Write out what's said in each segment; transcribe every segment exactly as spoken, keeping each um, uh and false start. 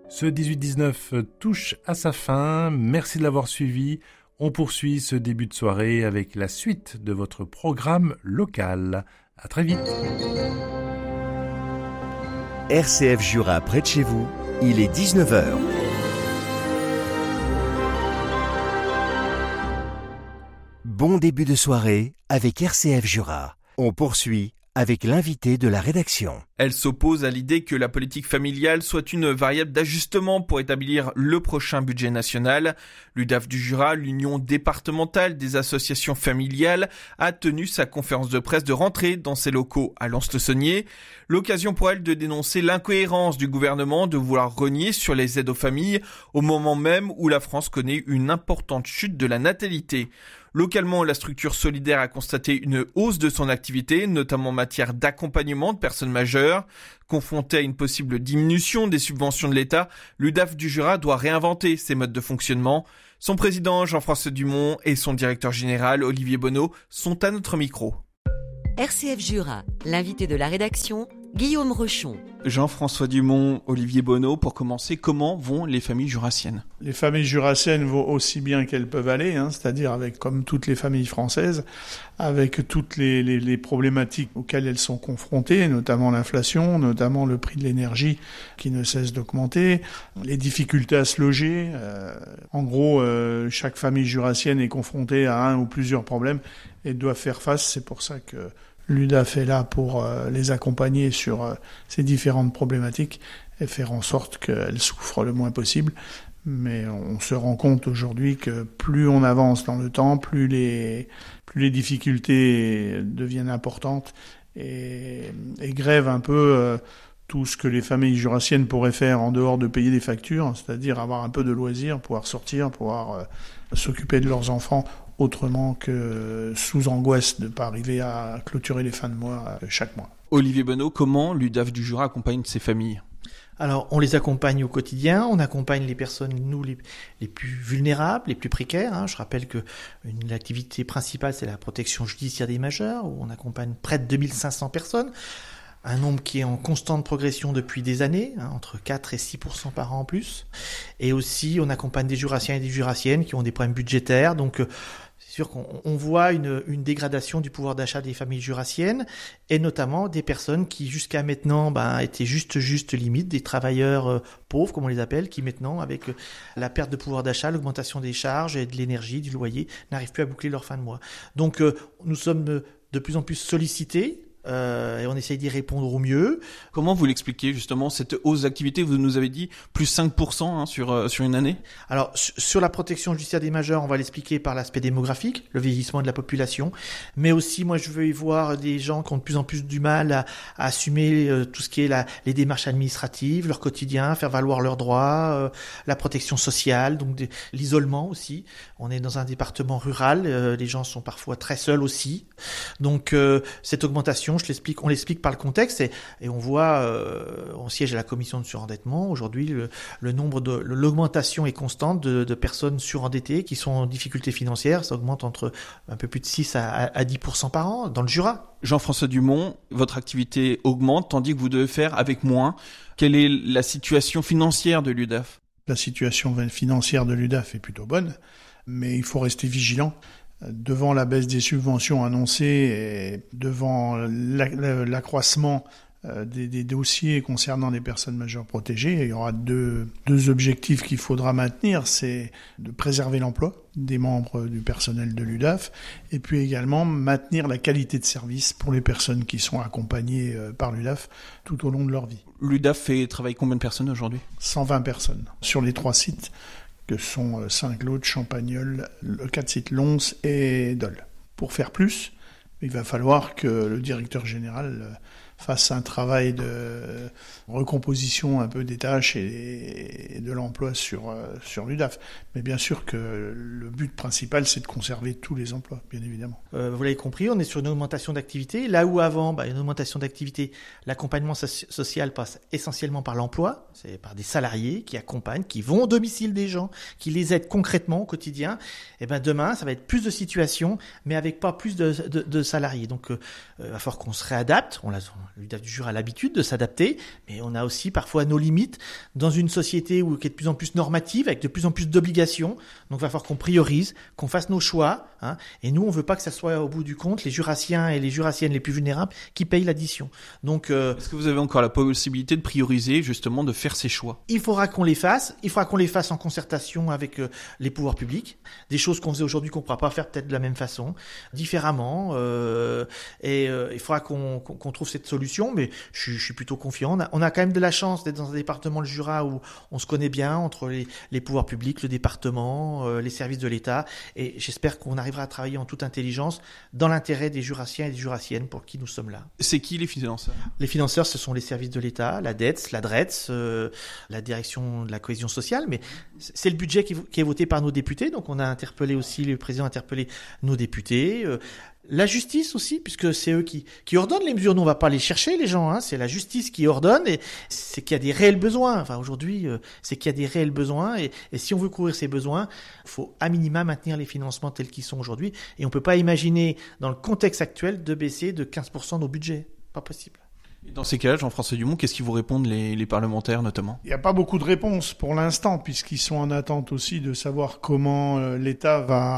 Ce dix-huit dix-neuf touche à sa fin. Merci de l'avoir suivi. On poursuit ce début de soirée avec la suite de votre programme local. À très vite. R C F Jura près de chez vous, il est dix-neuf heures. Bon début de soirée avec R C F Jura. On poursuit avec l'invité de la rédaction. Elle s'oppose à l'idée que la politique familiale soit une variable d'ajustement pour établir le prochain budget national. L'U D A F du Jura, l'Union départementale des associations familiales, a tenu sa conférence de presse de rentrée dans ses locaux à Lens-le-Saunier. L'occasion pour elle de dénoncer l'incohérence du gouvernement de vouloir rogner sur les aides aux familles au moment même où la France connaît une importante chute de la natalité. Localement, la structure solidaire a constaté une hausse de son activité, notamment en matière d'accompagnement de personnes majeures. Confrontée à une possible diminution des subventions de l'État, l'U D A F du Jura doit réinventer ses modes de fonctionnement. Son président, Jean-François Dumont, et son directeur général, Olivier Bonneau, sont à notre micro. R C F Jura, l'invité de la rédaction, Guillaume Rochon. Jean-François Dumont, Olivier Bonneau, pour commencer, comment vont les familles jurassiennes ? Les familles jurassiennes vont aussi bien qu'elles peuvent aller, hein, c'est-à-dire avec, comme toutes les familles françaises, avec toutes les, les, les problématiques auxquelles elles sont confrontées, notamment l'inflation, notamment le prix de l'énergie qui ne cesse d'augmenter, les difficultés à se loger. Euh, en gros, euh, chaque famille jurassienne est confrontée à un ou plusieurs problèmes et doit faire face. C'est pour ça que l'U D A F est là pour euh, les accompagner sur euh, ces différentes problématiques et faire en sorte qu'elles souffrent le moins possible. Mais on se rend compte aujourd'hui que plus on avance dans le temps, plus les, plus les difficultés deviennent importantes et, et grèvent un peu euh, tout ce que les familles jurassiennes pourraient faire en dehors de payer des factures, c'est-à-dire avoir un peu de loisirs, pouvoir sortir, pouvoir euh, s'occuper de leurs enfants autrement que sous angoisse de ne pas arriver à clôturer les fins de mois chaque mois. Olivier Bonneau, comment l'U D A F du Jura accompagne ces familles ? Alors, on les accompagne au quotidien, on accompagne les personnes, nous, les, les plus vulnérables, les plus précaires. Hein. Je rappelle que une l'activité principale, c'est la protection judiciaire des majeurs, où on accompagne près de deux mille cinq cents personnes. Un nombre qui est en constante progression depuis des années, hein, entre quatre et six pour cent par an en plus. Et aussi, on accompagne des jurassiens et des jurassiennes qui ont des problèmes budgétaires. Donc, euh, c'est sûr qu'on on voit une, une dégradation du pouvoir d'achat des familles jurassiennes et notamment des personnes qui, jusqu'à maintenant, ben, étaient juste, juste limite, des travailleurs euh, pauvres, comme on les appelle, qui maintenant, avec euh, la perte de pouvoir d'achat, l'augmentation des charges et de l'énergie, du loyer, n'arrivent plus à boucler leur fin de mois. Donc, euh, nous sommes de, de plus en plus sollicités. Euh, et on essaye d'y répondre au mieux. Comment vous l'expliquez justement cette hausse d'activité ? Vous nous avez dit plus cinq pour cent hein, sur euh, sur une année. Alors sur la protection judiciaire des majeurs, on va l'expliquer par l'aspect démographique, le vieillissement de la population, mais aussi moi je veux y voir des gens qui ont de plus en plus du mal à, à assumer euh, tout ce qui est la, les démarches administratives, leur quotidien, faire valoir leurs droits, euh, la protection sociale, donc des, l'isolement aussi. On est dans un département rural, euh, les gens sont parfois très seuls aussi, donc euh, cette augmentation, je l'explique, on l'explique par le contexte et, et on voit, euh, on siège à la commission de surendettement. Aujourd'hui, le, le nombre de, l'augmentation est constante de, de personnes surendettées qui sont en difficulté financière. Ça augmente entre un peu plus de six à dix pour cent par an dans le Jura. Jean-François Dumont, votre activité augmente tandis que vous devez faire avec moins. Quelle est la situation financière de l'U D A F ? La situation financière de l'U D A F est plutôt bonne, mais il faut rester vigilant. Devant la baisse des subventions annoncées et devant l'accroissement des, des dossiers concernant les personnes majeures protégées, il y aura deux, deux objectifs qu'il faudra maintenir, c'est de préserver l'emploi des membres du personnel de l'U D A F et puis également maintenir la qualité de service pour les personnes qui sont accompagnées par l'U D A F tout au long de leur vie. L'U D A F fait travailler combien de personnes aujourd'hui ? cent vingt personnes sur les trois sites que sont Saint-Claude, Champagnole, le quatre sites Lons et Dole. Pour faire plus, il va falloir que le directeur général fasse un travail de recomposition un peu des tâches et de l'emploi sur, sur l'U D A F. Mais bien sûr que le but principal, c'est de conserver tous les emplois, bien évidemment. Euh, vous l'avez compris, on est sur une augmentation d'activité. Là où avant, bah, une augmentation d'activité, l'accompagnement so- social passe essentiellement par l'emploi. C'est par des salariés qui accompagnent, qui vont au domicile des gens, qui les aident concrètement au quotidien. Et ben demain, ça va être plus de situations, mais avec pas plus de, de, de salariés. Donc, euh, il va falloir qu'on se réadapte. On l'a l'U D A F du Jura a l'habitude de s'adapter, mais on a aussi parfois nos limites dans une société où, qui est de plus en plus normative, avec de plus en plus d'obligations. Donc il va falloir qu'on priorise, qu'on fasse nos choix. Hein, et nous, on veut pas que ça soit au bout du compte les Jurassiens et les Jurassiennes les plus vulnérables qui payent l'addition. Donc, euh, est-ce que vous avez encore la possibilité de prioriser, justement, de faire ces choix? Il faudra qu'on les fasse. Il faudra qu'on les fasse en concertation avec euh, les pouvoirs publics. Des choses qu'on faisait aujourd'hui qu'on ne pourra pas faire peut-être de la même façon, différemment. Euh, et euh, il faudra qu'on, qu'on, qu'on trouve cette solution. Mais je, je suis plutôt confiant. On a, on a quand même de la chance d'être dans un département, le Jura, où on se connaît bien entre les, les pouvoirs publics, le département, euh, les services de l'État. Et j'espère qu'on arrivera à travailler en toute intelligence dans l'intérêt des Jurassiens et des Jurassiennes pour qui nous sommes là. C'est qui les financeurs? Les financeurs, ce sont les services de l'État, la D E T S, la D R E T S, euh, la direction de la cohésion sociale. Mais c'est le budget qui, qui est voté par nos députés. Donc on a interpellé aussi, le président a interpellé nos députés. Euh, La justice aussi, puisque c'est eux qui, qui ordonnent les mesures. Nous, on va pas les chercher, les gens. Hein. C'est la justice qui ordonne et c'est qu'il y a des réels besoins. Enfin, aujourd'hui, euh, c'est qu'il y a des réels besoins et, et si on veut couvrir ces besoins, il faut à minima maintenir les financements tels qu'ils sont aujourd'hui. Et on peut pas imaginer, dans le contexte actuel, de baisser de quinze pour cent nos budgets. Pas possible. Dans ces cas-là, Jean-François Dumont, qu'est-ce qu'ils vous répondent, les, les parlementaires notamment? Il n'y a pas beaucoup de réponses pour l'instant, puisqu'ils sont en attente aussi de savoir comment euh, l'État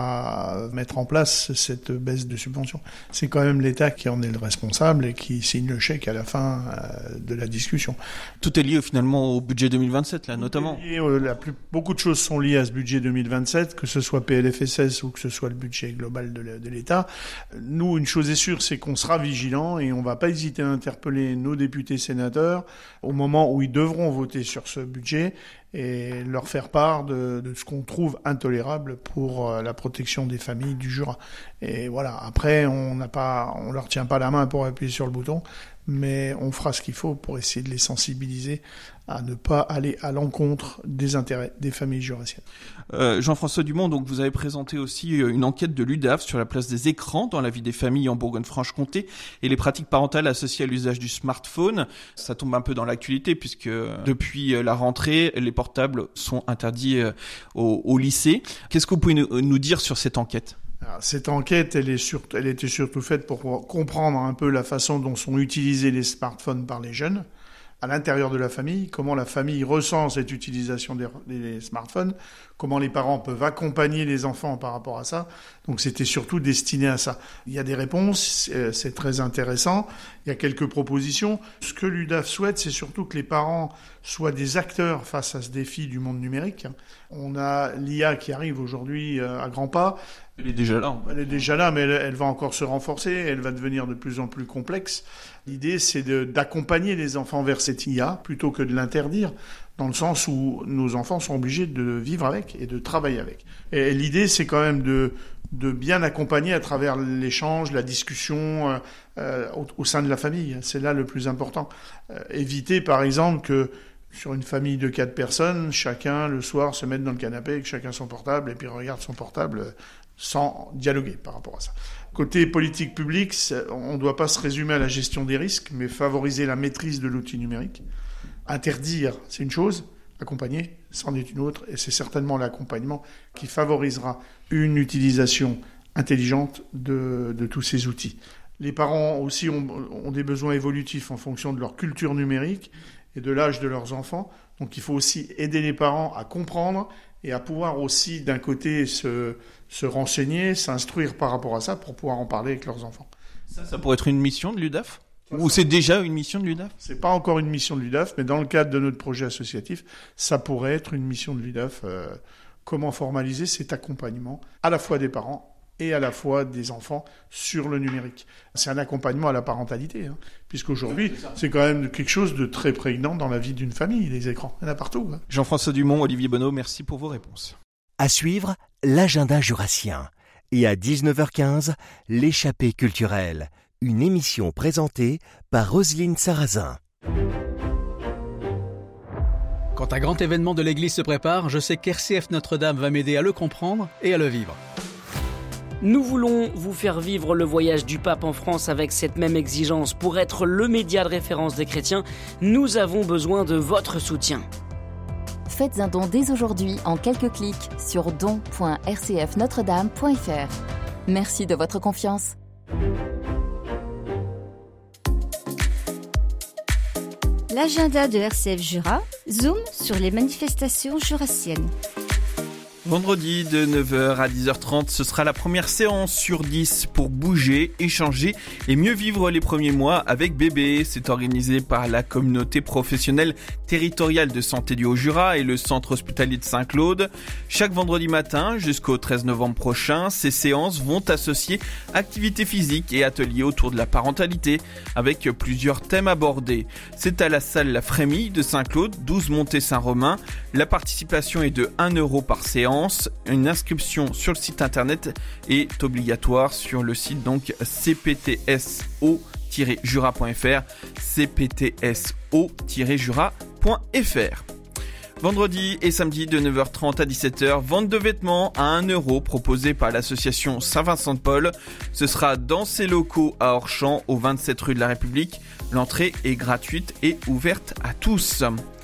va mettre en place cette baisse de subvention. C'est quand même l'État qui en est le responsable et qui signe le chèque à la fin euh, de la discussion. Tout est lié finalement au budget deux mille vingt-sept, là, Tout notamment. Lié, euh, la plus, beaucoup de choses sont liées à ce budget deux mille vingt-sept, que ce soit P L F S S ou que ce soit le budget global de, de l'État. Nous, une chose est sûre, c'est qu'on sera vigilants et on va pas hésiter à interpeller nos députés sénateurs au moment où ils devront voter sur ce budget et leur faire part de, de ce qu'on trouve intolérable pour la protection des familles du Jura. Et voilà, après, on n'a pas, on leur tient pas la main pour appuyer sur le bouton, mais on fera ce qu'il faut pour essayer de les sensibiliser à ne pas aller à l'encontre des intérêts des familles jurassiennes. Euh, Jean-François Dumont, donc vous avez présenté aussi une enquête de l'U D A F sur la place des écrans dans la vie des familles en Bourgogne-Franche-Comté et les pratiques parentales associées à l'usage du smartphone. Ça tombe un peu dans l'actualité puisque depuis la rentrée, les portables sont interdits au, au lycée. Qu'est-ce que vous pouvez nous, nous dire sur cette enquête ? Alors, cette enquête, elle, est surtout, elle était surtout faite pour comprendre un peu la façon dont sont utilisés les smartphones par les jeunes à l'intérieur de la famille, comment la famille ressent cette utilisation des, des smartphones, comment les parents peuvent accompagner les enfants par rapport à ça. Donc c'était surtout destiné à ça. Il y a des réponses, c'est très intéressant, il y a quelques propositions. Ce que l'U D A F souhaite, c'est surtout que les parents soient des acteurs face à ce défi du monde numérique. On a l'I A qui arrive aujourd'hui à grands pas. Elle est déjà là. Elle est déjà là, mais elle, elle va encore se renforcer, elle va devenir de plus en plus complexe. L'idée, c'est de, d'accompagner les enfants vers cette I A plutôt que de l'interdire, dans le sens où nos enfants sont obligés de vivre avec et de travailler avec. Et l'idée, c'est quand même de, de bien accompagner à travers l'échange, la discussion euh, au, au sein de la famille. C'est là le plus important. Euh, éviter, par exemple, que sur une famille de quatre personnes, chacun, le soir, se mette dans le canapé avec chacun son portable et puis regarde son portable sans dialoguer par rapport à ça. Côté politique publique, on ne doit pas se résumer à la gestion des risques, mais favoriser la maîtrise de l'outil numérique. Interdire, c'est une chose, accompagner, c'en est une autre, et c'est certainement l'accompagnement qui favorisera une utilisation intelligente de, de tous ces outils. Les parents aussi ont, ont des besoins évolutifs en fonction de leur culture numérique et de l'âge de leurs enfants. Donc il faut aussi aider les parents à comprendre et à pouvoir aussi, d'un côté, se, se renseigner, s'instruire par rapport à ça pour pouvoir en parler avec leurs enfants. Ça, ça pourrait être une mission de l'U D A F ? Ou c'est déjà une mission de l'U D A F ? C'est pas encore une mission de l'U D A F, mais dans le cadre de notre projet associatif, ça pourrait être une mission de l'U D A F. Euh, comment formaliser cet accompagnement à la fois des parents et à la fois des enfants sur le numérique. C'est un accompagnement à la parentalité, hein, puisqu'aujourd'hui, c'est quand même quelque chose de très prégnant dans la vie d'une famille, les écrans. Il y en a partout. Hein. Jean-François Dumont, Olivier Bonneau, merci pour vos réponses. À suivre, l'agenda jurassien. Et à dix-neuf heures quinze, l'échappée culturelle. Une émission présentée par Roselyne Sarrazin. Quand un grand événement de l'Église se prépare, je sais qu'R C F Notre-Dame va m'aider à le comprendre et à le vivre. Nous voulons vous faire vivre le voyage du pape en France avec cette même exigence. Pour être le média de référence des chrétiens, nous avons besoin de votre soutien. Faites un don dès aujourd'hui en quelques clics sur don point r c f notre dame point f r. Merci de votre confiance. l'agenda de R C F Jura, zoom sur les manifestations jurassiennes. Vendredi de neuf heures à dix heures trente, ce sera la première séance sur dix pour bouger, échanger et mieux vivre les premiers mois avec bébé. C'est organisé par la communauté professionnelle territoriale de santé du Haut-Jura et le centre hospitalier de Saint-Claude. Chaque vendredi matin jusqu'au treize novembre prochain, ces séances vont associer activités physiques et ateliers autour de la parentalité avec plusieurs thèmes abordés. C'est à la salle La Frémille de Saint-Claude, douze montée Saint-Romain. La participation est de un euro par séance. Une inscription sur le site internet est obligatoire sur le site donc c p t s o tiret jura point f r c p t s o tiret jura point f r. Vendredi et samedi de neuf heures trente à dix-sept heures, vente de vêtements à un euro proposée par l'association Saint-Vincent-de-Paul. Ce sera dans ses locaux à Orchamps, au vingt-sept rue de la République. L'entrée est gratuite et ouverte à tous.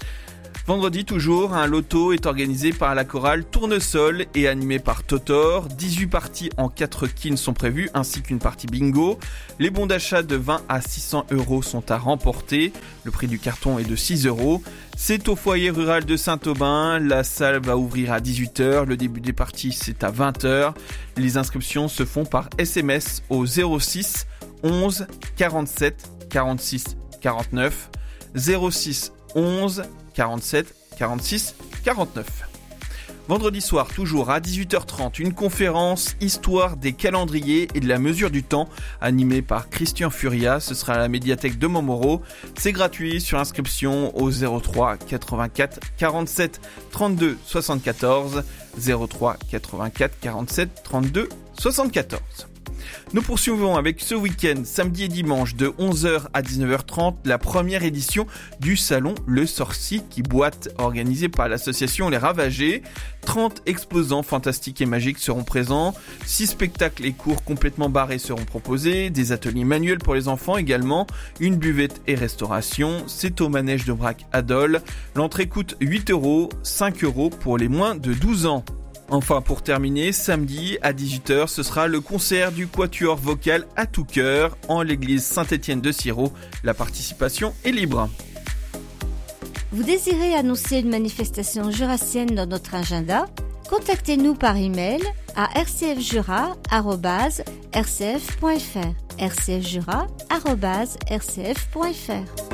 Vendredi toujours, un loto est organisé par la chorale Tournesol et animé par Totor. dix-huit parties en quatre quines sont prévues ainsi qu'une partie bingo. Les bons d'achat de vingt à six cents euros sont à remporter. Le prix du carton est de six euros. C'est au foyer rural de Saint-Aubin. La salle va ouvrir à dix-huit heures. Le début des parties, c'est à vingt heures. Les inscriptions se font par S M S au zéro six onze quarante-sept quarante-six quarante-neuf zéro six onze quarante-sept quarante-six quarante-neuf. Vendredi soir, toujours à dix-huit heures trente, une conférence Histoire des calendriers et de la mesure du temps, animée par Christian Furia. Ce sera à la médiathèque de Montmoreau. C'est gratuit sur inscription au zéro trois quatre-vingt-quatre quarante-sept trente-deux soixante-quatorze zéro trois quatre-vingt-quatre quarante-sept trente-deux soixante-quatorze. Nous poursuivons avec ce week-end, samedi et dimanche de onze heures à dix-neuf heures trente, la première édition du salon Le Sorci qui boite, organisé par l'association Les Ravagés. trente exposants fantastiques et magiques seront présents, six spectacles et cours complètement barrés seront proposés, des ateliers manuels pour les enfants également, une buvette et restauration. C'est au manège de Brac à Dole. L'entrée coûte huit euros, cinq euros pour les moins de douze ans. Enfin, pour terminer, samedi à dix-huit heures, ce sera le concert du quatuor vocal à tout cœur en l'église Saint-Étienne de Sirot. La participation est libre. Vous désirez annoncer une manifestation jurassienne dans notre agenda? Contactez-nous par email à r c f jura arobase r c f point f r r c f jura arobase r c f point f r.